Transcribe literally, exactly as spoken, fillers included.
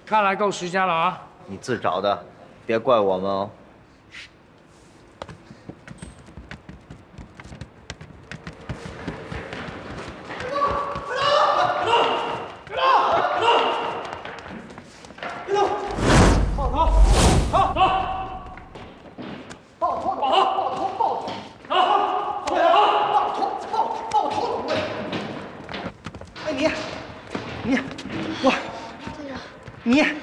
看来够时间了啊！ 你自找的，别怪我们哦。你，哇，你。